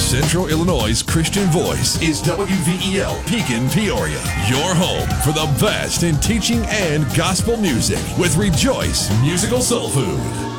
Central Illinois' Christian voice is WVEL Pekin, Peoria. Your home for the best in teaching and gospel music with Rejoice Musical Soul Food.